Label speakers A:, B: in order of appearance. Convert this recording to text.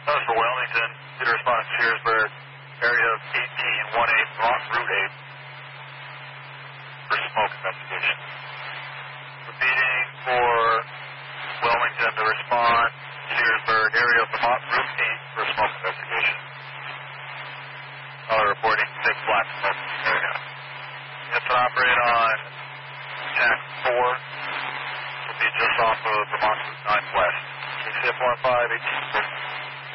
A: That was for Wellington. Did respond to Searsburg, area of 1818, Route 8, for smoke investigation. Repeating for Wellington to respond, Searsburg, area of Vermont, Route 8, for smoke investigation. Caller reporting thick black smoke in the area. It's an operator on TAC 4. Will be just off of Vermont Route 9 West. KCF 15, 18.